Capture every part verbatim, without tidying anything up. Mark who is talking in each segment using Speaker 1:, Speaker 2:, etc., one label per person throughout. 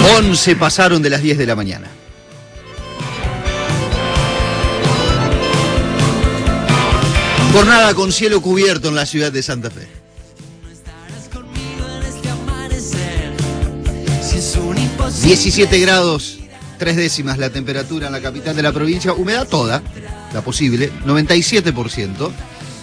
Speaker 1: once pasaron de las diez de la mañana. Jornada con cielo cubierto en la ciudad de Santa Fe. diecisiete grados, tres décimas la temperatura en la capital de la provincia. Humedad toda, la posible, noventa y siete por ciento.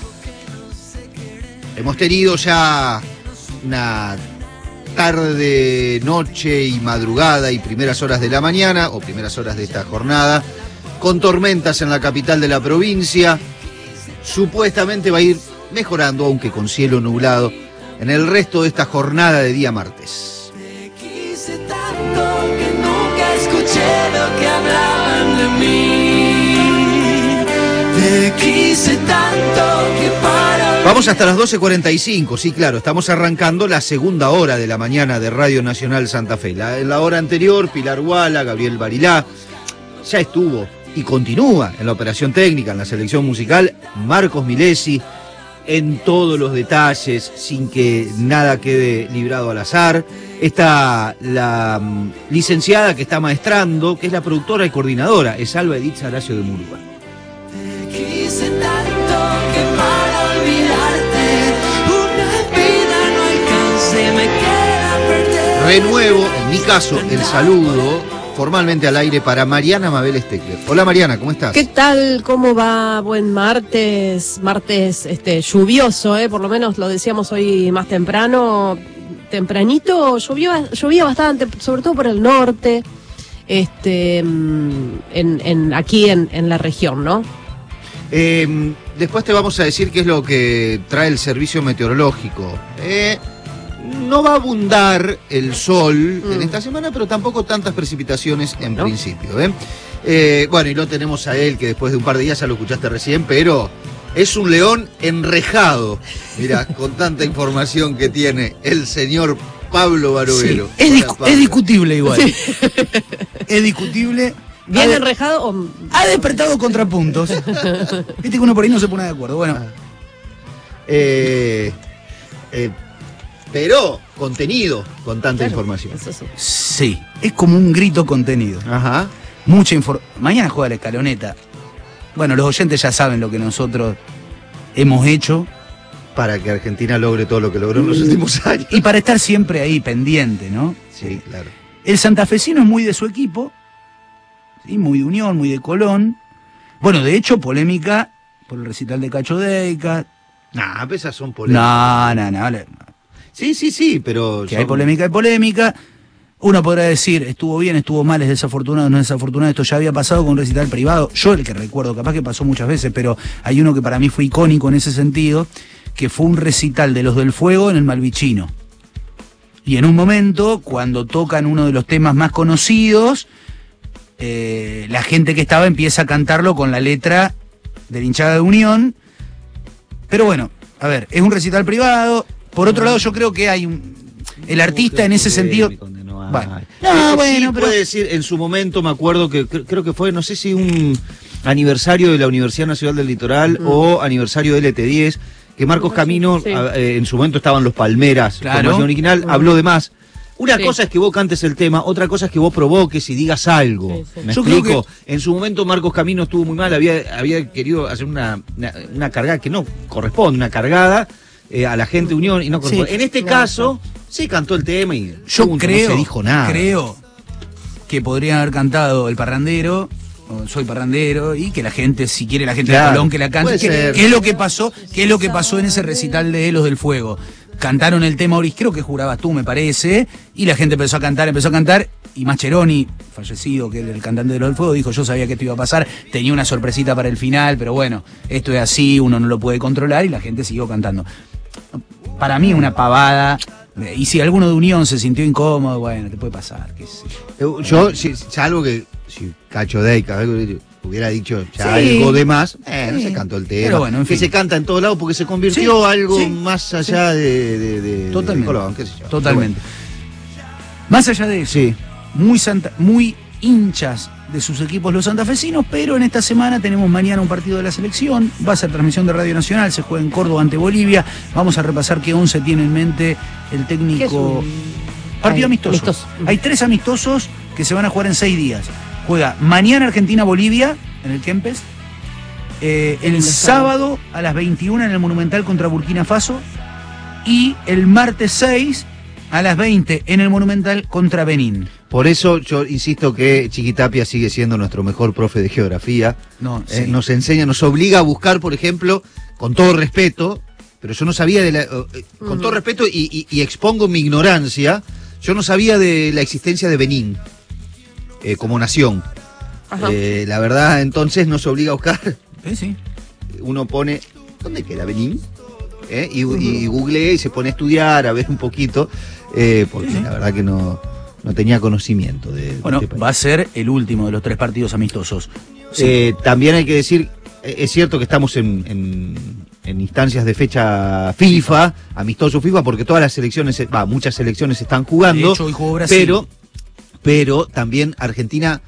Speaker 1: Hemos tenido ya una tarde, noche y madrugada y primeras horas de la mañana, o primeras horas de esta jornada, con tormentas en la capital de la provincia. Supuestamente va a ir mejorando, aunque con cielo nublado, en el resto de esta jornada de día martes.
Speaker 2: Te quise tanto que nunca escuché lo que hablaban de mí. Te quise tanto que para...
Speaker 1: Vamos hasta las doce cuarenta y cinco, sí, claro, estamos arrancando la segunda hora de la mañana de Radio Nacional Santa Fe. La, en la hora anterior, Pilar Guala, Gabriel Barilá, ya estuvo y continúa en la operación técnica, en la selección musical, Marcos Milesi, en todos los detalles, sin que nada quede librado al azar. Está la um, licenciada que está maestrando, que es la productora y coordinadora, es Alba Edith Horacio de Murúa.
Speaker 2: Te quise tanto que para olvidarte una vida no alcance, me queda perder.
Speaker 1: Renuevo, en mi caso, el saludo formalmente al aire para Mariana Mabel Steckler. Hola Mariana, ¿cómo estás?
Speaker 3: ¿Qué tal? ¿Cómo va? Buen martes, martes este, lluvioso, ¿eh? Por lo menos lo decíamos hoy más temprano, tempranito, llovió, llovía bastante, sobre todo por el norte, este, en, en, aquí en, en la región, ¿no?
Speaker 1: Eh, después te vamos a decir qué es lo que trae el servicio meteorológico. Eh... No va a abundar el sol mm. en esta semana, pero tampoco tantas precipitaciones en ¿no? principio. ¿eh? Eh, bueno, y lo tenemos a él, que después de un par de días ya lo escuchaste recién, pero es un león enrejado. Mira, con tanta información que tiene el señor Pablo Barovero.
Speaker 4: Sí, es, discu es discutible igual. Sí. Es discutible.
Speaker 3: ¿Bien enrejado o...?
Speaker 4: Ha despertado contrapuntos. Viste que uno por ahí no se pone de acuerdo. Bueno.
Speaker 1: Eh... eh Pero contenido con tanta claro, información.
Speaker 4: Sí, es como un grito contenido.
Speaker 1: Ajá.
Speaker 4: Mucha información. Mañana juega la Escaloneta. Bueno, los oyentes ya saben lo que nosotros hemos hecho.
Speaker 1: Para que Argentina logre todo lo que logró en los últimos años.
Speaker 4: Y para estar siempre ahí, pendiente, ¿no?
Speaker 1: Sí, claro.
Speaker 4: El santafesino es muy de su equipo. ¿Sí? Muy de Unión, muy de Colón. Bueno, de hecho, polémica por el recital de Cacho Deica.
Speaker 1: Nah, esas son polémicas.
Speaker 4: No, no, no.
Speaker 1: Sí, sí, sí, pero...
Speaker 4: Que son... hay polémica y polémica. Uno podrá decir, estuvo bien, estuvo mal, es desafortunado, no es desafortunado. Esto ya había pasado con un recital privado. Yo el que recuerdo, capaz que pasó muchas veces, pero hay uno que para mí fue icónico en ese sentido, que fue un recital de Los del Fuego en el Malvichino. Y en un momento, cuando tocan uno de los temas más conocidos, eh, la gente que estaba empieza a cantarlo con la letra de la hinchada de Unión. Pero bueno, a ver, es un recital privado. Por otro lado, yo creo que hay un... El artista en ese sentido...
Speaker 1: No,
Speaker 4: bueno,
Speaker 1: no, bueno, sí pero... puede decir, en su momento me acuerdo que creo que fue, no sé si un aniversario de la Universidad Nacional del Litoral mm. o aniversario de L T diez, que Marcos Camino, sí. a, eh, en su momento estaban los Palmeras, claro. Formación original, mm. habló de más. Una sí. cosa es que vos cantes el tema, otra cosa es que vos provoques y digas algo. Sí, sí. ¿Me Yo explico? Que... En su momento Marcos Camino estuvo muy mal, había, había querido hacer una, una, una cargada que no corresponde, una cargada... Eh, a la gente Unión y no sí, en este claro, caso claro. sí cantó el tema y
Speaker 4: yo punto, creo
Speaker 1: no se dijo nada.
Speaker 4: Creo que podrían haber cantado El Parrandero, o Soy Parrandero, y que la gente, si quiere la gente claro, de Colón que la cante, que, que es lo que pasó, que es lo que pasó en ese recital de Los del Fuego. Cantaron el tema Oris, creo que jurabas tú, me parece, y la gente empezó a cantar, empezó a cantar, y Mascheroni, fallecido, que era el cantante de Los del Fuego, dijo, yo sabía que esto iba a pasar, tenía una sorpresita para el final, pero bueno, esto es así, uno no lo puede controlar, y la gente siguió cantando. Para mí una pavada, y si alguno de Unión se sintió incómodo, bueno, te puede pasar. Qué sé yo,
Speaker 1: yo si, salvo que si Cacho Deica hubiera dicho ya sí, algo de más, eh, no sí, se cantó el tema, pero bueno, en fin. Que se canta en todos lados porque se convirtió sí, algo sí, más allá sí. de, de, de,
Speaker 4: totalmente, de
Speaker 1: Colón, qué sé yo.
Speaker 4: Totalmente. Bueno. Más allá de eso, sí. muy, santa, muy hinchas de sus equipos los santafesinos, pero en esta semana tenemos mañana un partido de la selección, va a ser transmisión de Radio Nacional, se juega en Córdoba ante Bolivia, vamos a repasar qué once tiene en mente el técnico... Partido
Speaker 3: Ahí,
Speaker 4: amistoso.
Speaker 3: amistoso.
Speaker 4: Hay tres amistosos que se van a jugar en seis días. Juega mañana Argentina-Bolivia en el Kempes. Eh, el sábado a las veintiuna en el Monumental contra Burkina Faso. Y el martes seis a las veinte en el Monumental contra Benín.
Speaker 1: Por eso yo insisto que Chiquitapia sigue siendo nuestro mejor profe de geografía.
Speaker 4: No,
Speaker 1: Eh,
Speaker 4: sí.
Speaker 1: nos enseña, nos obliga a buscar, por ejemplo, con todo respeto, pero yo no sabía de la... eh, con todo respeto y, y- y expongo mi ignorancia, yo no sabía de la existencia de Benín eh, como nación.
Speaker 3: Ajá.
Speaker 1: Eh, la verdad, entonces nos obliga a buscar.
Speaker 4: Eh, sí.
Speaker 1: Uno pone, ¿dónde queda Benín? Eh, y, y googlea y se pone a estudiar, a ver un poquito, eh, porque
Speaker 4: Sí, sí.
Speaker 1: la verdad que no, no tenía conocimiento de, de
Speaker 4: Bueno,
Speaker 1: este país.
Speaker 4: va a ser el último de los tres partidos amistosos. Sí.
Speaker 1: Eh, también hay que decir, eh, es cierto que estamos en, en- en instancias de fecha FIFA, amistoso FIFA, porque todas las selecciones, va, muchas selecciones están jugando,
Speaker 4: De hecho, hoy jugó Brasil.
Speaker 1: pero, pero también Argentina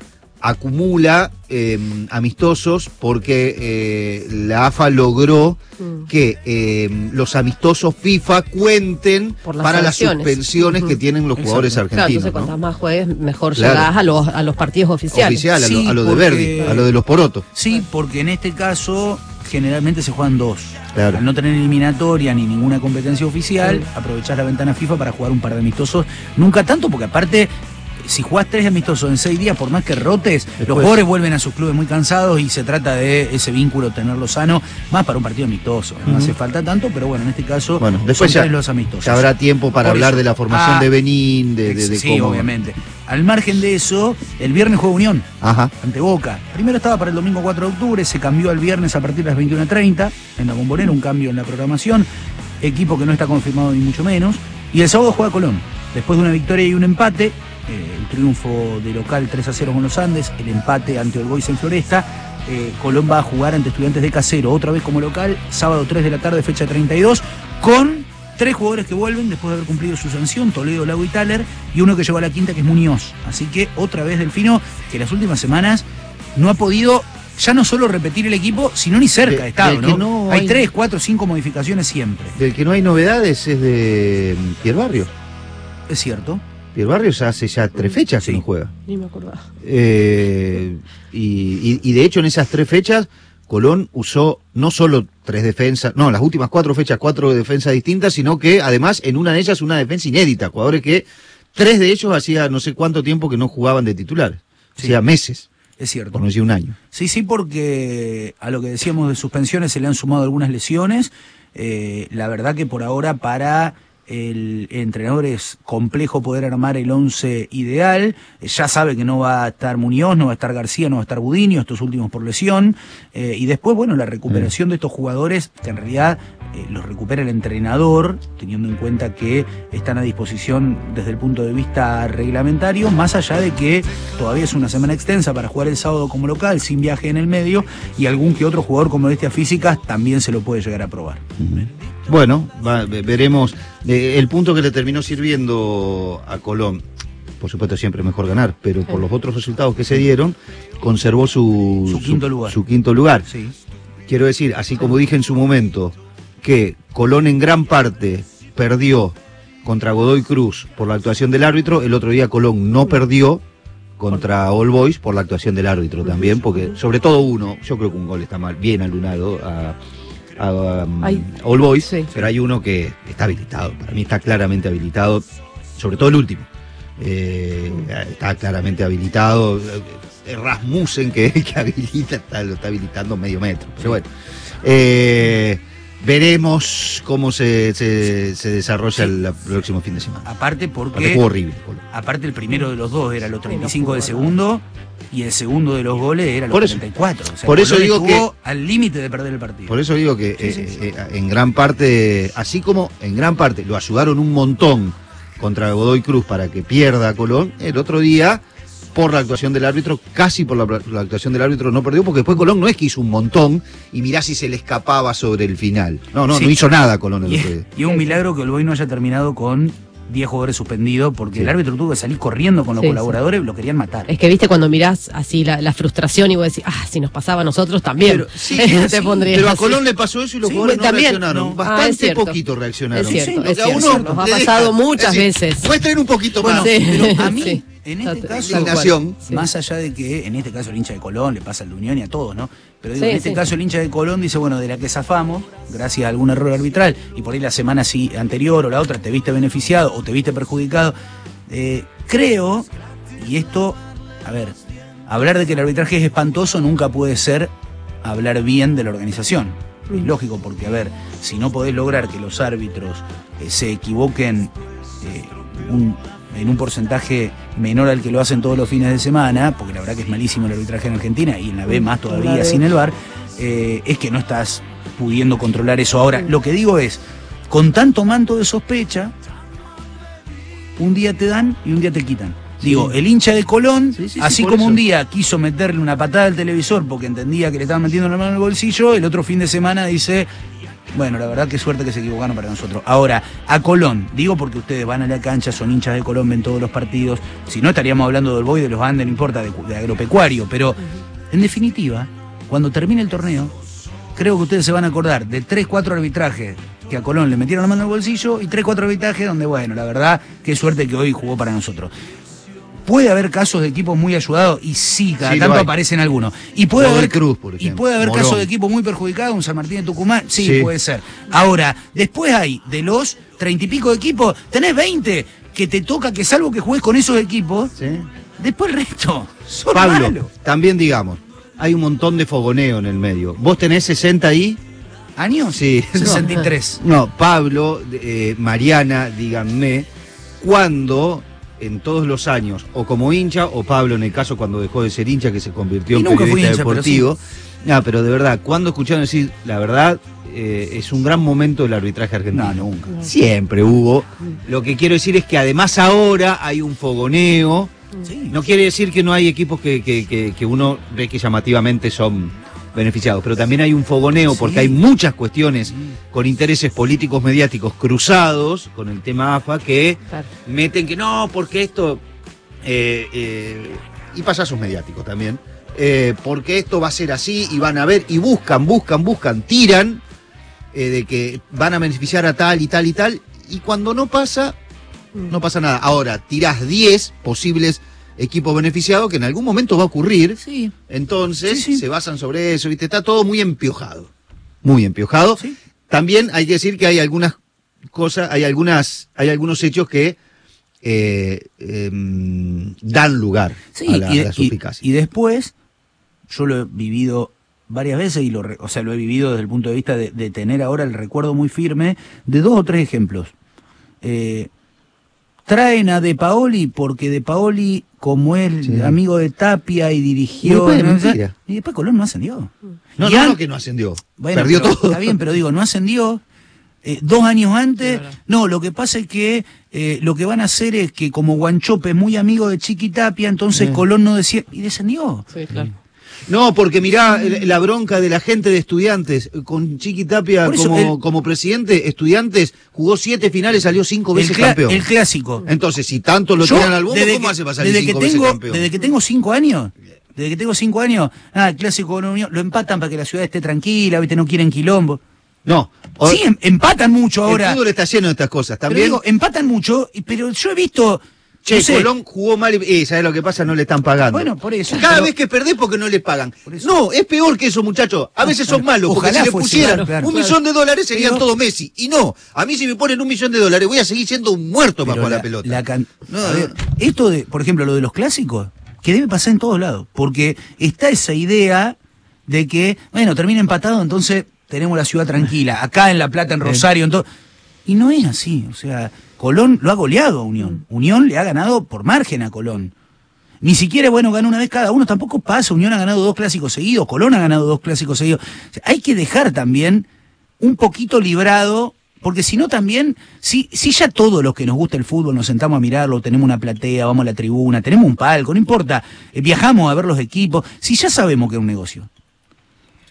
Speaker 1: acumula eh, amistosos porque eh, la A F A logró
Speaker 3: Mm.
Speaker 1: que eh, los amistosos FIFA cuenten
Speaker 3: Por las
Speaker 1: para las
Speaker 3: sanciones.
Speaker 1: suspensiones que
Speaker 3: Ujú.
Speaker 1: tienen los
Speaker 4: Exacto.
Speaker 1: jugadores
Speaker 3: Claro,
Speaker 1: argentinos.
Speaker 3: entonces cuantas
Speaker 1: ¿no?
Speaker 3: más juegues, mejor
Speaker 1: Claro.
Speaker 3: llegás a los, a los partidos oficiales.
Speaker 1: Oficial, a,
Speaker 4: Sí,
Speaker 1: lo, a lo de
Speaker 4: porque-
Speaker 1: Verdi, a lo de los porotos.
Speaker 4: Sí, porque en este caso generalmente se juegan dos.
Speaker 1: Claro.
Speaker 4: Al no tener eliminatoria ni ninguna competencia oficial,
Speaker 3: Sí.
Speaker 4: aprovechás la ventana FIFA para jugar un par de amistosos. Nunca tanto, porque aparte, si jugás tres amistosos en seis días, por más que rotes, los
Speaker 1: Después-
Speaker 4: jugadores vuelven a sus clubes muy cansados y se trata de ese vínculo, tenerlo sano, más para un partido amistoso. No
Speaker 1: Ujú.
Speaker 4: hace falta tanto, pero bueno, en este caso
Speaker 1: Bueno, después
Speaker 4: son
Speaker 1: ya,
Speaker 4: tres los amistosos.
Speaker 1: ya habrá tiempo para
Speaker 4: Por
Speaker 1: hablar
Speaker 4: eso.
Speaker 1: de la formación
Speaker 4: Ah,
Speaker 1: de Benín, de, de, de
Speaker 4: sí,
Speaker 1: cómo...
Speaker 4: obviamente. Al margen de eso, el viernes juega Unión
Speaker 1: Ajá.
Speaker 4: ante Boca. Primero estaba para el domingo cuatro de octubre, se cambió al viernes a partir de las veintiuna treinta en la Bombonera, un cambio en la programación, equipo que no está confirmado ni mucho menos. Y el sábado juega Colón, después de una victoria y un empate, eh, el triunfo de local tres a cero con los Andes, el empate ante All Boys en Floresta. eh, Colón va a jugar ante Estudiantes de Casero, otra vez como local, sábado tres de la tarde, fecha treinta y dos, con tres jugadores que vuelven después de haber cumplido su sanción, Toledo, Lago y Thaler, y uno que llegó a la quinta, que es Muñoz. Así que otra vez Delfino, que las últimas semanas no ha podido ya no solo repetir el equipo, sino ni cerca
Speaker 1: De-
Speaker 4: de estado,
Speaker 1: del que
Speaker 4: ¿no?
Speaker 1: no
Speaker 4: hay
Speaker 1: hay-
Speaker 4: tres, cuatro, cinco modificaciones siempre.
Speaker 1: Del que no hay novedades es de mm, Pierre Barrios.
Speaker 4: Es cierto.
Speaker 1: Pierre Barrios hace ya tres fechas que
Speaker 4: Sí.
Speaker 1: no juega.
Speaker 3: Ni me acordaba.
Speaker 1: Eh, y, y- y de hecho en esas tres fechas Colón usó no solo tres defensas, no, las últimas cuatro fechas, cuatro defensas distintas, sino que además en una de ellas una defensa inédita, jugadores que tres de ellos hacía no sé cuánto tiempo que no jugaban de titulares,
Speaker 4: Sí.
Speaker 1: hacía meses,
Speaker 4: Es cierto.
Speaker 1: por no decir un año.
Speaker 4: Sí, sí, porque a lo que decíamos de suspensiones se le han sumado algunas lesiones. Eh, la verdad que por ahora para el entrenador es complejo poder armar el once ideal. Eh, ya sabe que no va a estar Muñoz, no va a estar García, no va a estar Budinio, estos últimos por lesión. Eh, y después, bueno, la recuperación de estos jugadores, que en realidad eh, los recupera el entrenador, teniendo en cuenta que están a disposición desde el punto de vista reglamentario, más allá de que todavía es una semana extensa para jugar el sábado como local, sin viaje en el medio, y algún que otro jugador con molestias físicas también se lo puede llegar a probar.
Speaker 1: Bueno, va- ve- veremos. Eh, el punto que le terminó sirviendo a Colón, por supuesto siempre mejor ganar, pero por
Speaker 3: Sí.
Speaker 1: los otros resultados que se dieron, conservó su,
Speaker 4: Su quinto lugar.
Speaker 1: su quinto lugar.
Speaker 4: Sí.
Speaker 1: Quiero decir, así como dije en su momento, que Colón en gran parte perdió contra Godoy Cruz por la actuación del árbitro, el otro día Colón no perdió contra All Boys por la actuación del árbitro también, porque sobre todo uno, yo creo que un gol está mal, bien anulado a, a, um,
Speaker 3: Ay.
Speaker 1: All Boys,
Speaker 3: Sí.
Speaker 1: pero hay uno que está habilitado, para mí está claramente habilitado, sobre todo el último. Eh, está claramente habilitado. eh, Rasmussen que, que habilita, está, lo está habilitando medio metro. Pero bueno, eh, veremos cómo se, se, se desarrolla el, el próximo fin de semana.
Speaker 4: Aparte
Speaker 1: Porque
Speaker 4: porque,
Speaker 1: jugó horrible. Colón.
Speaker 4: aparte el primero de los dos era los treinta y
Speaker 3: Sí,
Speaker 4: cinco
Speaker 3: no
Speaker 4: de
Speaker 3: jugó
Speaker 4: segundo, y el segundo de los goles era los
Speaker 1: Por eso.
Speaker 4: treinta y cuatro. O sea,
Speaker 1: Por eso
Speaker 4: Colón
Speaker 1: digo
Speaker 4: estuvo al límite de perder el partido.
Speaker 1: Por eso digo que
Speaker 4: Sí, sí,
Speaker 1: eh,
Speaker 4: sí.
Speaker 1: eh, en gran parte, así como en gran parte lo ayudaron un montón contra Godoy Cruz para que pierda a Colón, el otro día, por la actuación del árbitro, casi por la, la actuación del árbitro no perdió, porque después Colón no es que hizo un montón y mirá si se le escapaba sobre el final. No, no,
Speaker 4: Sí.
Speaker 1: no hizo nada Colón el
Speaker 4: Y,
Speaker 1: otro día.
Speaker 4: y es un milagro que el Boy no haya terminado con diez jugadores suspendidos porque
Speaker 1: Sí.
Speaker 4: el árbitro tuvo que salir corriendo con los
Speaker 3: Sí,
Speaker 4: colaboradores, lo querían matar.
Speaker 3: Es que viste cuando mirás así la, la frustración y vos decís, ah, si nos pasaba a nosotros también.
Speaker 1: Pero, sí,
Speaker 3: te
Speaker 1: sí,
Speaker 3: pondrías
Speaker 1: pero a
Speaker 3: así.
Speaker 1: Colón le pasó eso y los
Speaker 4: Sí,
Speaker 1: jugadores no
Speaker 3: también,
Speaker 1: reaccionaron.
Speaker 4: no.
Speaker 1: Bastante
Speaker 3: Ah, es cierto.
Speaker 1: poquito reaccionaron.
Speaker 3: Es cierto,
Speaker 1: Sí,
Speaker 3: es
Speaker 1: lo que a
Speaker 3: cierto.
Speaker 1: uno
Speaker 3: Nos ha
Speaker 1: le
Speaker 3: pasado
Speaker 1: deja,
Speaker 3: muchas
Speaker 1: es decir,
Speaker 3: veces.
Speaker 1: muestren un poquito
Speaker 4: Bueno,
Speaker 1: más.
Speaker 3: Sí.
Speaker 4: pero a mí,
Speaker 3: Sí.
Speaker 4: en
Speaker 3: Ya
Speaker 4: este
Speaker 3: te-
Speaker 4: caso,
Speaker 3: tal cual.
Speaker 1: Indignación.
Speaker 3: Sí.
Speaker 4: más allá de que, en este caso, el hincha de Colón, le pasa al de Unión y a todos, ¿no? Pero digo,
Speaker 3: Sí,
Speaker 4: en este
Speaker 3: sí.
Speaker 4: caso, el hincha de Colón dice, bueno, de la que zafamos, gracias a algún error arbitral, y por ahí la semana sí, anterior o la otra te viste beneficiado o te viste perjudicado. Eh, creo, y esto, a ver, hablar de que el arbitraje es espantoso nunca puede ser hablar bien de la organización. Es lógico, porque, a ver, si no podés lograr que los árbitros eh, se equivoquen eh, un, en un porcentaje menor al que lo hacen todos los fines de semana, porque la verdad que es malísimo el arbitraje en Argentina y en la B más todavía
Speaker 3: La B.
Speaker 4: sin el V A R, eh, es que no estás pudiendo controlar eso. Ahora, lo que digo es, con tanto manto de sospecha, un día te dan y un día te quitan. Digo, el hincha de Colón,
Speaker 1: Sí, sí, sí,
Speaker 4: así
Speaker 1: por
Speaker 4: como
Speaker 1: eso.
Speaker 4: un día quiso meterle una patada al televisor porque entendía que le estaban metiendo la mano en el bolsillo, el otro fin de semana dice, bueno, la verdad que suerte que se equivocaron para nosotros. Ahora, a Colón, digo porque ustedes van a la cancha, son hinchas de Colón, ven todos los partidos, si no estaríamos hablando del Boy, de los Andes, no importa, de, de agropecuario, pero en definitiva, cuando termine el torneo, creo que ustedes se van a acordar de tres, cuatro arbitrajes que a Colón le metieron la mano en el bolsillo y tres, cuatro arbitrajes donde, bueno, la verdad, qué suerte que hoy jugó para nosotros. Puede haber casos de equipos muy ayudados y sí, cada
Speaker 1: Sí, lo
Speaker 4: tanto
Speaker 1: hay.
Speaker 4: aparecen algunos. Y puede
Speaker 1: Godoy
Speaker 4: haber
Speaker 1: Cruz, por
Speaker 4: y
Speaker 1: ejemplo.
Speaker 4: puede haber
Speaker 1: Morón.
Speaker 4: casos de equipos muy perjudicados, un San Martín de Tucumán, sí,
Speaker 1: Sí.
Speaker 4: puede ser. Ahora, después hay de los treinta y pico de equipos, tenés veinte que te toca que salvo que juegues con esos equipos,
Speaker 1: Sí.
Speaker 4: después el resto son
Speaker 1: Pablo,
Speaker 4: malos.
Speaker 1: también digamos, hay un montón de fogoneo en el medio. ¿Vos tenés sesenta ahí?
Speaker 4: ¿Años?
Speaker 1: Sí.
Speaker 4: sesenta y tres.
Speaker 1: No, Pablo, eh, Mariana, díganme, ¿cuándo en todos los años, o como hincha, o Pablo en el caso cuando dejó de ser hincha, que se convirtió
Speaker 4: Y
Speaker 1: en
Speaker 4: nunca fui
Speaker 1: periodista
Speaker 4: hincha, pero
Speaker 1: deportivo? No, pero de verdad, ¿cuándo escucharon decir, la verdad, eh, es un gran momento del arbitraje argentino?
Speaker 4: No, nunca.
Speaker 1: Siempre hubo. Lo que quiero decir es que además ahora hay un fogoneo.
Speaker 4: Sí.
Speaker 1: No quiere decir que no hay equipos que, que, que, que uno ve que llamativamente son beneficiados, pero también hay un fogoneo porque
Speaker 4: Sí.
Speaker 1: hay muchas cuestiones con intereses políticos mediáticos cruzados con el tema A F A que
Speaker 3: Claro.
Speaker 1: meten que no, porque esto, eh, eh, y payasos mediáticos también, eh, porque esto va a ser así y van a ver y buscan, buscan, buscan, tiran eh, de que van a beneficiar a tal y tal y tal, y cuando no pasa, no pasa nada. Ahora, tirás diez posibles equipos beneficiados que en algún momento va a ocurrir,
Speaker 4: Sí.
Speaker 1: entonces
Speaker 4: Sí, sí.
Speaker 1: se basan sobre eso, ¿viste? Está todo muy empiojado, muy empiojado.
Speaker 4: Sí.
Speaker 1: También hay que decir que hay algunas cosas, hay algunas, hay algunos hechos que eh, em, dan lugar
Speaker 4: Sí,
Speaker 1: a la,
Speaker 4: y,
Speaker 1: a la
Speaker 4: y-
Speaker 1: suspicacia.
Speaker 4: y después, yo lo he vivido varias veces, y lo, re- o sea, lo he vivido desde el punto de vista de, de tener ahora el recuerdo muy firme de dos o tres ejemplos. Eh, traen a De Paoli porque De Paoli, como es
Speaker 1: Sí.
Speaker 4: amigo de Tapia y
Speaker 1: Y
Speaker 4: dirigió...
Speaker 1: después,
Speaker 4: ¿no?
Speaker 1: mentira.
Speaker 4: Y después Colón no ascendió.
Speaker 1: No,
Speaker 4: Y
Speaker 1: no,
Speaker 4: an-
Speaker 1: no, que no ascendió.
Speaker 4: Bueno,
Speaker 1: Perdió
Speaker 4: pero-
Speaker 1: todo.
Speaker 4: Está bien, pero digo, no ascendió. Eh, dos años antes,
Speaker 3: Es verdad.
Speaker 4: no, lo que pasa es que eh, lo que van a hacer es que como Guanchope es muy amigo de Chiqui Tapia, entonces
Speaker 1: Sí.
Speaker 4: Colón no decía, y descendió.
Speaker 3: Sí, claro.
Speaker 1: No, porque mirá el- la bronca de la gente de Estudiantes. Con Chiqui Tapia
Speaker 4: Por eso,
Speaker 1: como,
Speaker 4: el-
Speaker 1: como presidente, Estudiantes jugó siete finales, salió cinco
Speaker 4: El,
Speaker 1: veces
Speaker 4: cla-
Speaker 1: campeón.
Speaker 4: el clásico.
Speaker 1: Entonces, si tanto lo
Speaker 4: Yo,
Speaker 1: tiran al bombo,
Speaker 4: desde
Speaker 1: ¿cómo
Speaker 4: que-
Speaker 1: hace para salir
Speaker 4: desde que
Speaker 1: cinco veces
Speaker 4: tengo,
Speaker 1: campeón?
Speaker 4: Desde que tengo cinco años, desde que tengo cinco años, ah, el clásico con Unión, lo empatan para que la ciudad esté tranquila, viste, no quieren quilombo.
Speaker 1: No. O-
Speaker 4: Sí, em- empatan mucho
Speaker 1: el
Speaker 4: ahora.
Speaker 1: fútbol está lleno de estas cosas.
Speaker 4: Pero
Speaker 1: También,
Speaker 4: digo, empatan mucho, y- pero yo he visto...
Speaker 1: che,
Speaker 4: no sé,
Speaker 1: Colón jugó mal y, eh, ¿sabés lo que pasa? No le están pagando.
Speaker 4: Bueno, por eso,
Speaker 1: Cada
Speaker 4: pero-
Speaker 1: vez que perdés porque no le pagan.
Speaker 4: Por eso.
Speaker 1: No, es peor que eso, muchachos. A veces son malos, porque
Speaker 4: Ojalá
Speaker 1: si le
Speaker 4: fuese,
Speaker 1: pusieran
Speaker 4: claro, claro,
Speaker 1: un
Speaker 4: claro.
Speaker 1: millón de dólares serían
Speaker 4: Pero-
Speaker 1: todos Messi. Y no, a mí si me ponen un millón de dólares voy a seguir siendo un muerto para
Speaker 4: Pero
Speaker 1: jugar la, pelota.
Speaker 4: la can-
Speaker 1: No,
Speaker 4: a ver,
Speaker 1: no.
Speaker 4: esto de, por ejemplo, lo de los clásicos, que debe pasar en todos lados, porque está esa idea de que, bueno, termina empatado, entonces tenemos la ciudad tranquila, acá en La Plata, en Rosario, en todo. Y no es así, o sea, Colón lo ha goleado a Unión. Unión le ha ganado por margen a Colón. Ni siquiera, bueno, ganó una vez cada uno, tampoco pasa. Unión ha ganado dos clásicos seguidos, Colón ha ganado dos clásicos seguidos. O sea, hay que dejar también un poquito librado, porque si no también, si, si ya todos los que nos gusta el fútbol nos sentamos a mirarlo, tenemos una platea, vamos a la tribuna, tenemos un palco, no importa, eh, viajamos a ver los equipos, si ya sabemos que es un negocio.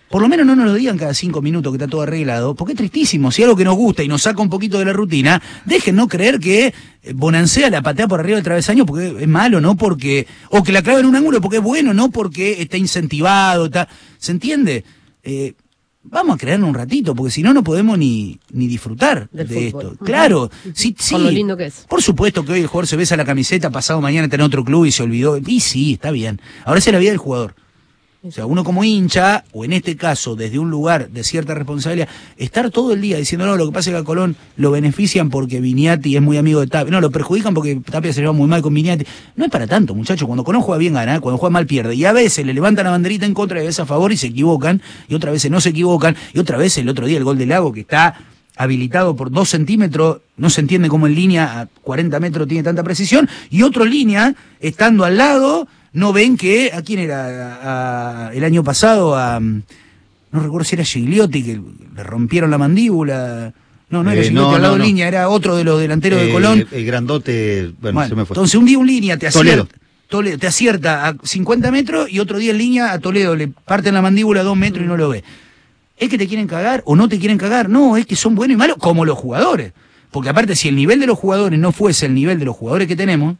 Speaker 4: por lo menos no nos lo digan cada cinco minutos que está todo arreglado, porque es tristísimo. Si algo que nos gusta y nos saca un poquito de la rutina, dejen no creer que Bonancea la patea por arriba del travesaño porque es malo, no porque... O que la clave en un ángulo porque es bueno, no porque está incentivado, está... ¿Se entiende? Eh, vamos a creernos un ratito, porque si no, no podemos ni, ni disfrutar
Speaker 3: Del
Speaker 4: de
Speaker 3: fútbol.
Speaker 4: esto. Claro, sí, sí.
Speaker 3: Con lo lindo que es.
Speaker 4: Por supuesto que hoy el jugador se besa la camiseta, pasado mañana está en otro club y se olvidó. Y sí, está bien. Ahora esa es la vida del jugador. O sea, uno como hincha, o en este caso, desde un lugar de cierta responsabilidad, estar todo el día diciendo, no, lo que pasa es que a Colón lo benefician porque Viñati es muy amigo de Tapia. No, lo perjudican porque Tapia se lleva muy mal con Viñati. No es para tanto, muchachos. Cuando Colón juega bien gana, cuando juega mal pierde. Y a veces le levantan la banderita en contra y a veces a favor y se equivocan. Y otras veces no se equivocan. Y otra vez el otro día el gol de Lago que está habilitado por dos centímetros, no se entiende cómo en línea a cuarenta metros tiene tanta precisión. Y otro en línea, estando al lado... No ven que, ¿a quién era? A, a, el año pasado, a, no recuerdo si era Gigliotti, que le rompieron la mandíbula. No, no era
Speaker 1: Eh,
Speaker 4: Gigliotti
Speaker 1: no,
Speaker 4: al lado
Speaker 1: no,
Speaker 4: de
Speaker 1: no.
Speaker 4: línea, era otro de los delanteros
Speaker 1: Eh,
Speaker 4: de Colón.
Speaker 1: El grandote, bueno,
Speaker 4: Bueno,
Speaker 1: se me fue.
Speaker 4: entonces un día un línea te
Speaker 1: Toledo.
Speaker 4: acierta, Toledo, te acierta a cincuenta metros y otro día en línea a Toledo le parten la mandíbula a dos metros y no lo ve. ¿Es que te quieren cagar o no te quieren cagar? No, es que son buenos y malos como los jugadores. Porque aparte, si el nivel de los jugadores no fuese el nivel de los jugadores que tenemos,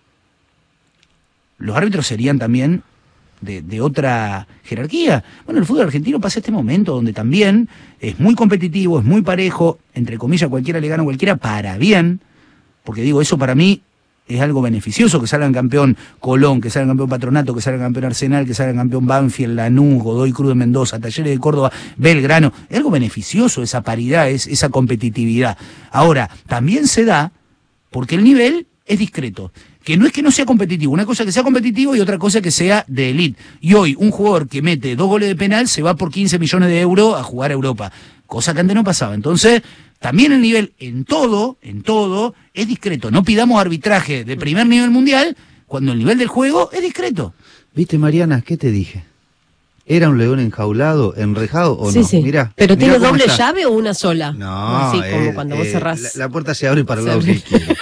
Speaker 4: los árbitros serían también de, de otra jerarquía. Bueno, el fútbol argentino pasa este momento donde también es muy competitivo, es muy parejo, entre comillas, cualquiera le gana a cualquiera para bien, porque digo, eso para mí es algo beneficioso, que salgan campeón Colón, que salgan campeón Patronato, que salgan campeón Arsenal, que salgan campeón Banfield, Lanús, Godoy Cruz de Mendoza, Talleres de Córdoba, Belgrano. Es algo beneficioso esa paridad, es, esa competitividad. Ahora, también se da porque el nivel es discreto. Que no es que no sea competitivo, una cosa es que sea competitivo y otra cosa es que sea de élite. Y hoy un jugador que mete dos goles de penal se va por quince millones de euros a jugar a Europa, cosa que antes no pasaba. Entonces, también el nivel en todo, en todo, es discreto. No pidamos arbitraje de primer nivel mundial cuando el nivel del juego es discreto.
Speaker 1: ¿Viste, Mariana? ¿Qué te dije? ¿Era un león enjaulado, enrejado o
Speaker 3: Sí,
Speaker 1: no?
Speaker 3: sí.
Speaker 1: Mirá,
Speaker 3: ¿Pero
Speaker 1: mirá
Speaker 3: tiene
Speaker 1: cómo
Speaker 3: doble
Speaker 1: está.
Speaker 3: llave o una sola?
Speaker 1: No,
Speaker 3: Así como
Speaker 1: eh,
Speaker 3: cuando vos
Speaker 1: eh,
Speaker 3: cerrás.
Speaker 1: La, la puerta se abre para el
Speaker 3: Se
Speaker 1: lado
Speaker 3: abre.
Speaker 1: que quiere.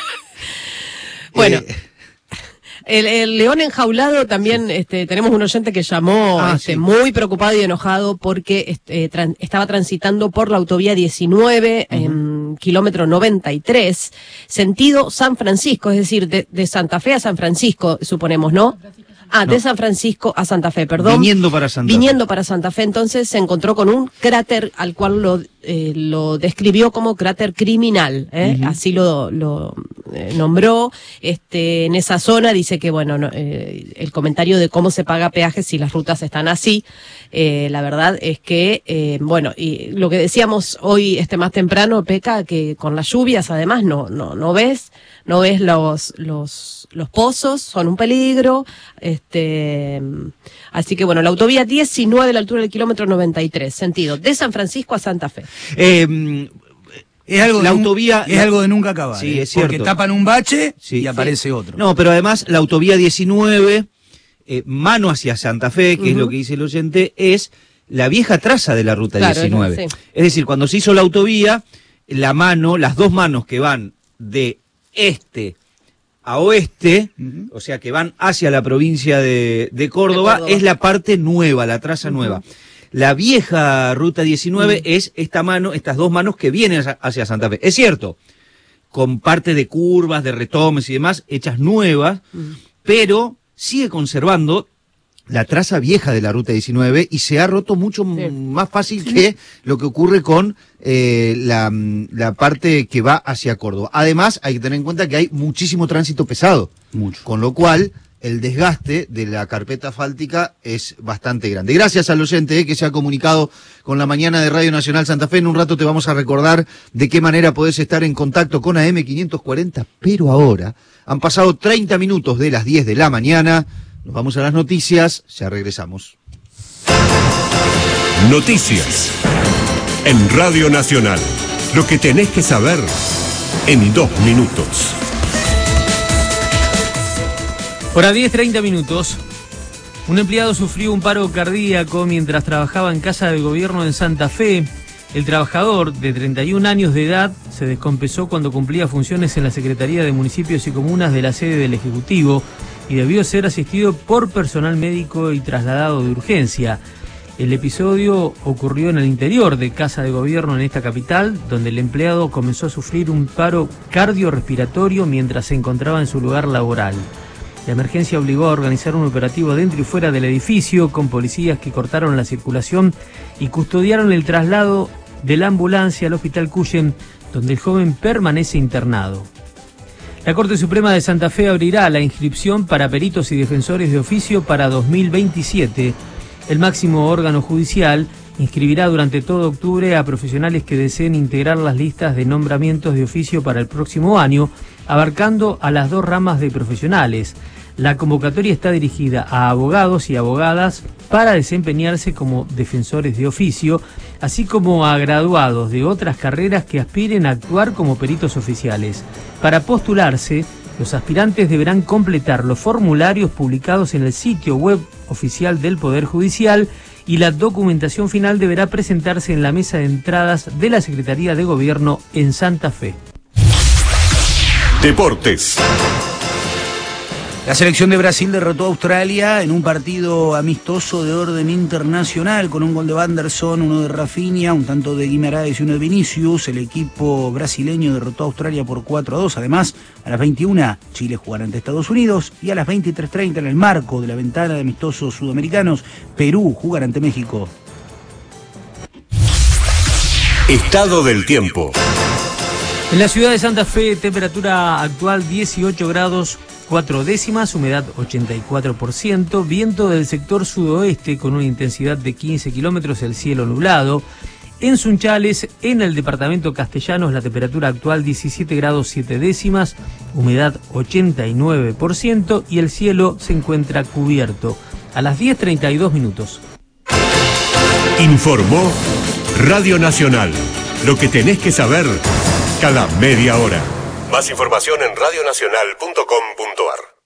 Speaker 3: Bueno.
Speaker 1: Eh,
Speaker 3: El, el león enjaulado también, sí. este, tenemos un oyente que llamó
Speaker 1: Ah,
Speaker 3: este,
Speaker 1: sí.
Speaker 3: muy preocupado y enojado porque este, tran- estaba transitando por la autovía diecinueve, uh-huh. en kilómetro noventa y tres, sentido San Francisco, es decir, de, de Santa Fe a San Francisco, suponemos, ¿no? Ah,
Speaker 1: No.
Speaker 3: de San Francisco a Santa Fe, perdón.
Speaker 1: Viniendo para Santa Fe.
Speaker 3: Viniendo para Santa Fe, entonces se encontró con un cráter al cual lo, eh, lo describió como cráter criminal, ¿eh? Uh-huh. Así lo, lo eh, nombró. Este, en esa zona dice que, bueno, no, eh, el comentario de cómo se paga peaje si las rutas están así, eh, la verdad es que, eh, bueno, y lo que decíamos hoy este más temprano, Peca, que con las lluvias además no, no, no ves, no ves los, los, los pozos, son un peligro, este, así que bueno, la autovía diecinueve a la altura del kilómetro noventa y tres, sentido de San Francisco a Santa Fe.
Speaker 1: Eh,
Speaker 4: Es algo,
Speaker 1: la
Speaker 4: de un-
Speaker 1: autovía
Speaker 4: es
Speaker 1: la-
Speaker 4: algo de nunca acabar.
Speaker 1: Sí,
Speaker 4: ¿eh?
Speaker 1: es cierto.
Speaker 4: Porque tapan un bache
Speaker 1: Sí.
Speaker 4: y aparece
Speaker 1: Sí.
Speaker 4: otro.
Speaker 1: No, pero además la autovía diecinueve, eh, mano hacia Santa Fe, que
Speaker 3: Uh-huh.
Speaker 1: es lo que dice el oyente, es la vieja traza de la ruta
Speaker 3: Claro,
Speaker 1: diecinueve.
Speaker 3: es- sí.
Speaker 1: Es decir, cuando se hizo la autovía, la mano, las dos manos que van de este a oeste,
Speaker 4: Uh-huh.
Speaker 1: o sea que van hacia la provincia de, de, Córdoba,
Speaker 3: De Córdoba.
Speaker 1: es la parte nueva, la traza
Speaker 3: Uh-huh.
Speaker 1: nueva. La vieja ruta diecinueve uh-huh. es esta mano, estas dos manos que vienen hacia, hacia Santa Fe. Es cierto, con parte de curvas, de retomes y demás, hechas nuevas, uh-huh. pero sigue conservando la traza vieja de la ruta diecinueve y se ha roto mucho
Speaker 3: Sí.
Speaker 1: más fácil que lo que ocurre con eh, la, la parte que va hacia Córdoba. Además, hay que tener en cuenta que hay muchísimo tránsito pesado,
Speaker 4: Mucho.
Speaker 1: con lo cual el desgaste de la carpeta asfáltica es bastante grande. Gracias al oyente eh, que se ha comunicado con la mañana de Radio Nacional Santa Fe. En un rato te vamos a recordar de qué manera podés estar en contacto con A M quinientos cuarenta, pero ahora han pasado treinta minutos de las diez de la mañana. Nos vamos a las noticias, ya regresamos.
Speaker 5: Noticias en Radio Nacional. Lo que tenés que saber en dos minutos.
Speaker 6: Hora diez, treinta minutos. Un empleado sufrió un paro cardíaco mientras trabajaba en casa del gobierno en Santa Fe. El trabajador, de treinta y un años de edad, se descompensó cuando cumplía funciones en la Secretaría de Municipios y Comunas de la sede del Ejecutivo y debió ser asistido por personal médico y trasladado de urgencia. El episodio ocurrió en el interior de Casa de Gobierno en esta capital, donde el empleado comenzó a sufrir un paro cardiorrespiratorio mientras se encontraba en su lugar laboral. La emergencia obligó a organizar un operativo dentro y fuera del edificio, con policías que cortaron la circulación y custodiaron el traslado de la ambulancia al Hospital Cuyen, donde el joven permanece internado. La Corte Suprema de Santa Fe abrirá la inscripción para peritos y defensores de oficio para dos mil veintisiete. El máximo órgano judicial inscribirá durante todo octubre a profesionales que deseen integrar las listas de nombramientos de oficio para el próximo año, abarcando a las dos ramas de profesionales. La convocatoria está dirigida a abogados y abogadas para desempeñarse como defensores de oficio, así como a graduados de otras carreras que aspiren a actuar como peritos oficiales. Para postularse, los aspirantes deberán completar los formularios publicados en el sitio web oficial del Poder Judicial y la documentación final deberá presentarse en la mesa de entradas de la Secretaría de Gobierno en Santa Fe.
Speaker 5: Deportes.
Speaker 4: La selección de Brasil derrotó a Australia en un partido amistoso de orden internacional con un gol de Wanderson, uno de Rafinha, un tanto de Guimaraes y uno de Vinicius. El equipo brasileño derrotó a Australia por cuatro a dos. Además, a las veintiuna, Chile jugará ante Estados Unidos y a las veintitrés treinta, en el marco de la ventana de amistosos sudamericanos, Perú jugará ante México.
Speaker 5: Estado del tiempo.
Speaker 6: En la ciudad de Santa Fe, temperatura actual dieciocho grados cuatro décimas, humedad ochenta y cuatro por ciento, viento del sector sudoeste con una intensidad de quince kilómetros, el cielo nublado. En Sunchales, en el departamento Castellanos, la temperatura actual diecisiete grados siete décimas, humedad ochenta y nueve por ciento y el cielo se encuentra cubierto. A las diez treinta y dos minutos.
Speaker 5: Informó Radio Nacional. Lo que tenés que saber cada media hora. Más información en radio nacional punto com punto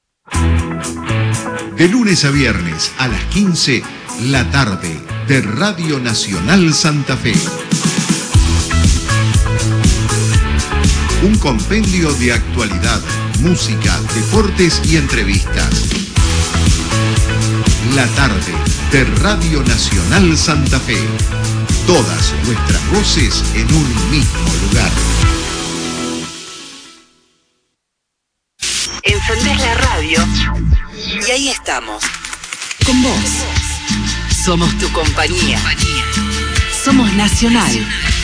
Speaker 5: ar.
Speaker 7: De lunes a viernes a las quince, la tarde de Radio Nacional Santa Fe. Un compendio de actualidad, música, deportes y entrevistas. La tarde de Radio Nacional Santa Fe. Todas nuestras voces en un mismo lugar.
Speaker 8: Encendés la radio y ahí estamos. Con vos. Somos tu compañía. Somos Nacional.